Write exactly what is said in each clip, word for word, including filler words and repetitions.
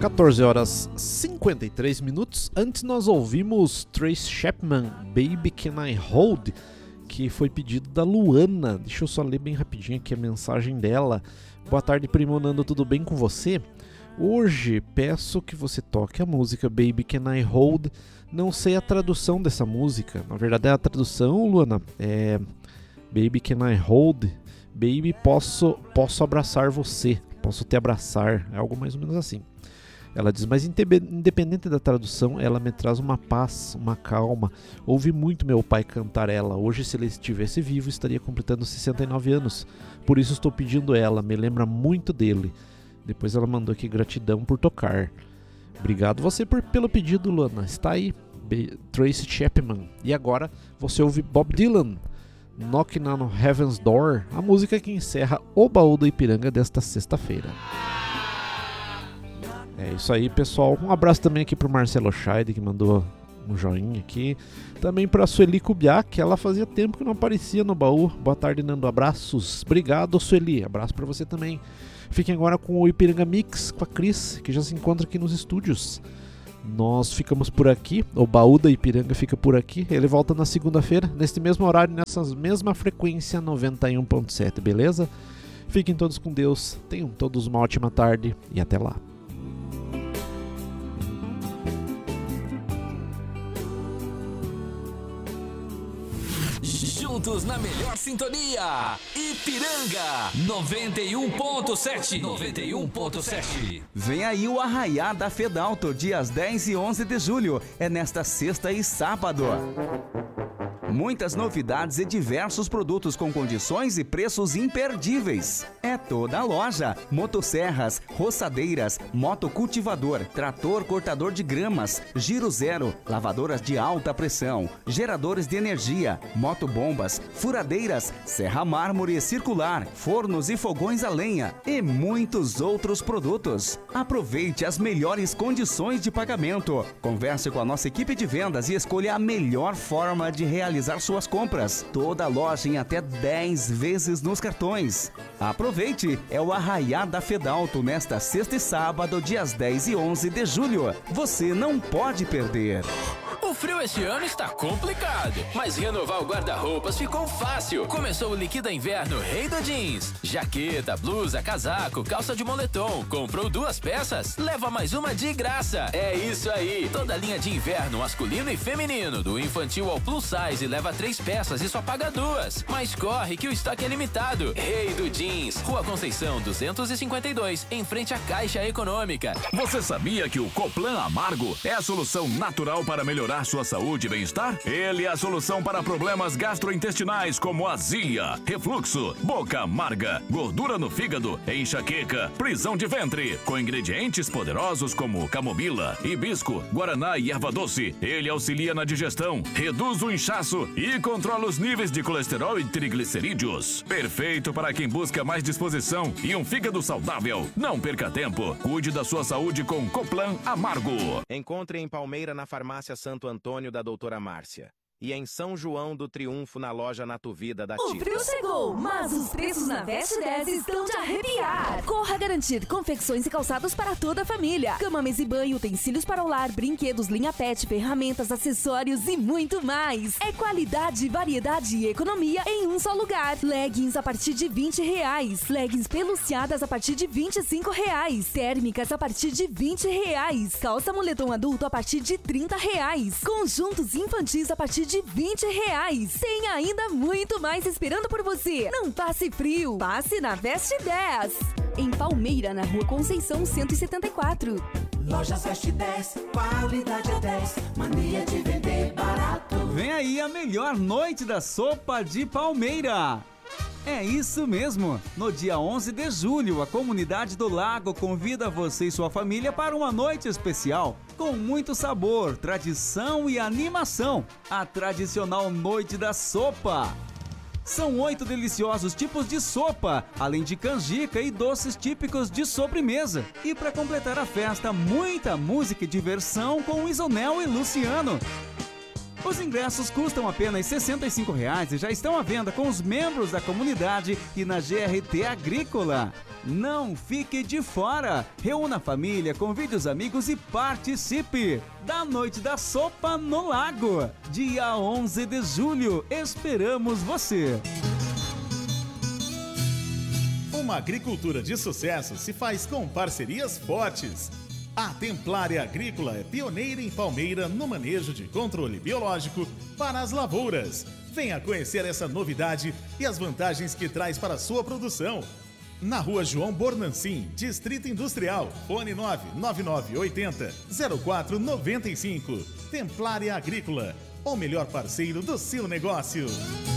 quatorze horas e cinquenta e três minutos. Antes nós ouvimos Tracy Chapman, Baby Can I Hold, que foi pedido da Luana. Deixa eu só ler bem rapidinho aqui a mensagem dela. Boa tarde, primo Nando, tudo bem com você? Hoje peço que você toque a música Baby Can I Hold. Não sei a tradução dessa música. Na verdade a tradução, Luana, é Baby Can I Hold, Baby, posso, posso abraçar você, posso te abraçar, é algo mais ou menos assim. Ela diz, mas independente da tradução, ela me traz uma paz, uma calma. Ouvi muito meu pai cantar ela. Hoje, se ele estivesse vivo, estaria completando sessenta e nove anos. Por isso estou pedindo ela, me lembra muito dele. Depois ela mandou aqui, gratidão por tocar. Obrigado você por, pelo pedido, Luana. Está aí, Be- Tracy Chapman. E agora você ouve Bob Dylan, Knocking on Heaven's Door, a música que encerra o Baú do Ipiranga desta sexta-feira. É isso aí, pessoal. Um abraço também aqui pro Marcelo Scheide, que mandou um joinha aqui. Também pra Sueli Kubiak, que ela fazia tempo que não aparecia no baú. Boa tarde, Nando. Abraços. Obrigado, Sueli. Abraço pra você também. Fiquem agora com o Ipiranga Mix, com a Cris, que já se encontra aqui nos estúdios. Nós ficamos por aqui, o Baú da Ipiranga fica por aqui. Ele volta na segunda-feira, neste mesmo horário, nessa mesma frequência, noventa e um ponto sete, beleza? Fiquem todos com Deus, tenham todos uma ótima tarde e até lá. Juntos na melhor sintonia, Ipiranga noventa e um ponto sete. noventa e um ponto sete. Vem aí o Arraiá da Fedalto, dias dez e onze de julho. É nesta sexta e sábado. Muitas novidades e diversos produtos com condições e preços imperdíveis. É toda a loja. Motosserras, roçadeiras, motocultivador, trator cortador de gramas, giro zero, lavadoras de alta pressão, geradores de energia, motobombas, furadeiras, serra mármore circular, fornos e fogões a lenha e muitos outros produtos. Aproveite as melhores condições de pagamento. Converse com a nossa equipe de vendas e escolha a melhor forma de realizar suas compras. Toda a loja em até dez vezes nos cartões. Aproveite, é o Arraiá da Fedalto nesta sexta e sábado, dias dez e onze de julho. Você não pode perder. O frio este ano está complicado, mas renovar o guarda-roupas ficou fácil. Começou o Liquida Inverno Rei do Jeans. Jaqueta, blusa, casaco, calça de moletom. Comprou duas peças, leva mais uma de graça. É isso aí. Toda linha de inverno masculino e feminino, do infantil ao plus size, leva três peças e só paga duas. Mas corre que o estoque é limitado. Rei do Jeans, Rua Conceição duzentos e cinquenta e dois, em frente à Caixa Econômica. Você sabia que o Coplan Amargo é a solução natural para melhorar sua saúde e bem-estar? Ele é a solução para problemas gastrointestinais como azia, refluxo, boca amarga, gordura no fígado, enxaqueca, prisão de ventre. Com ingredientes poderosos como camomila, hibisco, guaraná e erva doce, ele auxilia na digestão, reduz o inchaço e controla os níveis de colesterol e triglicerídeos. Perfeito para quem busca mais disposição e um fígado saudável. Não perca tempo. Cuide da sua saúde com Coplan Amargo. Encontre em Palmeira na Farmácia Santo Antônio da doutora Márcia. E em São João do Triunfo na loja Natuvida da O Tia. frio chegou, mas os preços na Veste dez estão de arrepiar. Corra garantir confecções e calçados para toda a família. Cama, mesa e banho, utensílios para o lar, brinquedos, linha pet, ferramentas, acessórios e muito mais. É qualidade, variedade e economia em um só lugar. Leggings a partir de vinte reais. Leggings peluciadas a partir de vinte e cinco reais. Térmicas a partir de vinte reais. Calça moletom adulto a partir de trinta reais. Conjuntos infantis a partir de vinte reais. Tem ainda muito mais esperando por você. Não passe frio, passe na Veste dez. Em Palmeira, na Rua Conceição cento e setenta e quatro. Lojas Veste dez, qualidade é dez, mania de vender barato. Vem aí a melhor noite da sopa de Palmeira. É isso mesmo! No dia onze de julho, a comunidade do Lago convida você e sua família para uma noite especial, com muito sabor, tradição e animação. A tradicional Noite da Sopa. São oito deliciosos tipos de sopa, além de canjica e doces típicos de sobremesa. E para completar a festa, muita música e diversão com Isonel e Luciano. Os ingressos custam apenas sessenta e cinco reais e já estão à venda com os membros da comunidade e na G R T Agrícola. Não fique de fora! Reúna a família, convide os amigos e participe da Noite da Sopa no Lago, dia onze de julho. Esperamos você! Uma agricultura de sucesso se faz com parcerias fortes. A Templária Agrícola é pioneira em Palmeira no manejo de controle biológico para as lavouras. Venha conhecer essa novidade e as vantagens que traz para a sua produção. Na rua João Bornancin, Distrito Industrial, fone nove nove nove oito zero zero quatro nove cinco. Templária Agrícola, o melhor parceiro do seu negócio.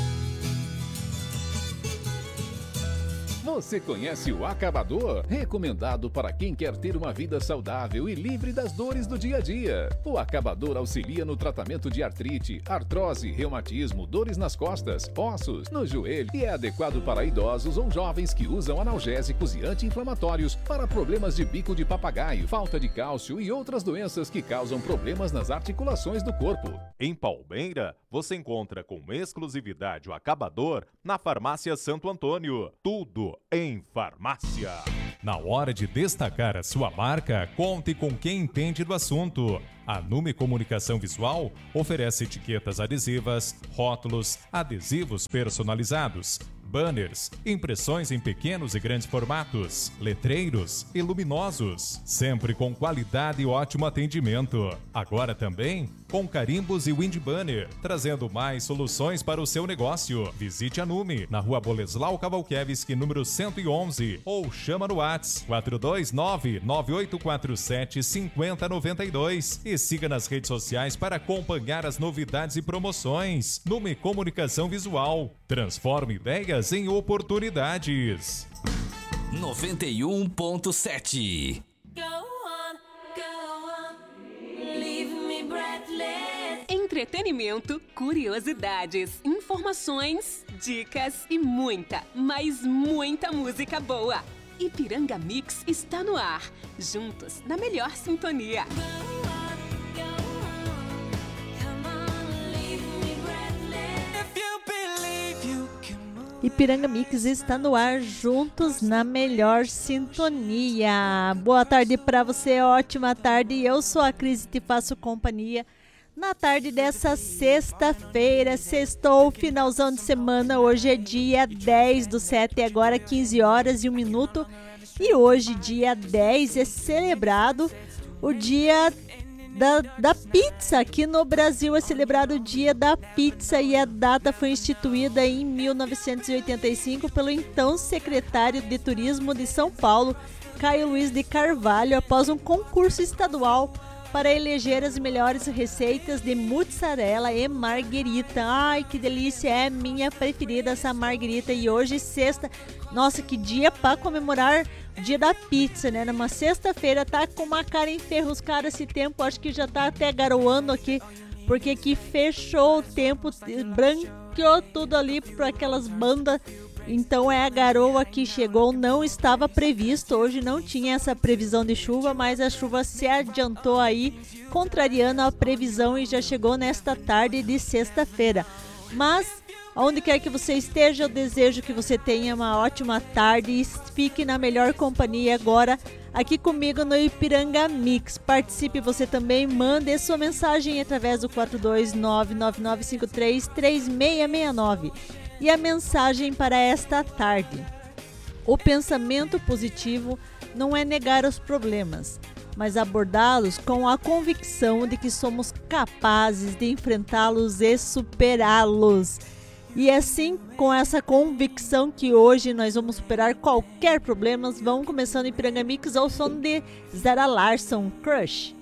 Você conhece o Acabador? Recomendado para quem quer ter uma vida saudável e livre das dores do dia a dia. O Acabador auxilia no tratamento de artrite, artrose, reumatismo, dores nas costas, ossos, no joelho e é adequado para idosos ou jovens que usam analgésicos e anti-inflamatórios para problemas de bico de papagaio, falta de cálcio e outras doenças que causam problemas nas articulações do corpo. Em Palmeira, você encontra com exclusividade o Acabador na Farmácia Santo Antônio. Tudo em farmácia. Na hora de destacar a sua marca, conte com quem entende do assunto. A Nume Comunicação Visual oferece etiquetas adesivas, rótulos, adesivos personalizados, banners, impressões em pequenos e grandes formatos, letreiros e luminosos, sempre com qualidade e ótimo atendimento. Agora também com carimbos e wind banner, trazendo mais soluções para o seu negócio. Visite a Nume, na rua Boleslau Cavalkiewicz, número cento e onze, ou chama no WhatsApp quatro dois nove, nove oito quatro sete, cinco zero nove dois e siga nas redes sociais para acompanhar as novidades e promoções. Nume Comunicação Visual, transforme ideias em oportunidades. noventa e um ponto sete. Entretenimento, curiosidades, informações, dicas e muita, mas muita música boa. Ipiranga Mix está no ar, juntos na melhor sintonia. Ipiranga Mix está no ar, juntos na melhor sintonia. Boa tarde para você, ótima tarde. Eu sou a Cris e te faço companhia na tarde dessa sexta-feira. Sextou, finalzão de semana. Hoje é dia dez do sete, agora quinze horas e um minuto. E hoje, dia dez, é celebrado o dia Da, da pizza. Aqui no Brasil é celebrado o Dia da Pizza e a data foi instituída em mil novecentos e oitenta e cinco pelo então secretário de Turismo de São Paulo, Caio Luiz de Carvalho, após um concurso estadual para eleger as melhores receitas de mussarela e marguerita. Ai, que delícia, é minha preferida essa marguerita. E hoje, sexta, nossa, que dia para comemorar o Dia da Pizza, né? Numa sexta-feira, tá com uma cara enferruscada esse tempo, acho que já tá até garoando aqui, porque aqui fechou o tempo, branqueou tudo ali para aquelas bandas. Então é a garoa que chegou, não estava previsto, hoje não tinha essa previsão de chuva, mas a chuva se adiantou aí, contrariando a previsão, e já chegou nesta tarde de sexta-feira. Mas, onde quer que você esteja, eu desejo que você tenha uma ótima tarde e fique na melhor companhia agora, aqui comigo no Ipiranga Mix. Participe você também, mande sua mensagem através do quatro dois nove, nove nove cinco três, três seis seis nove. E a mensagem para esta tarde: o pensamento positivo não é negar os problemas, mas abordá-los com a convicção de que somos capazes de enfrentá-los e superá-los. E assim, com essa convicção que hoje nós vamos superar qualquer problema, vamos começando em Ipiranga Mix ao som de Zara Larsson, Crush.